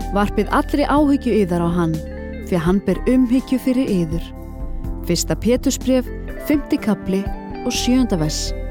Varpið allri áhyggju yðar á hann, því hann ber umhyggju fyrir yður. 1. Pétursbréf, 5. kafli og 7. vers.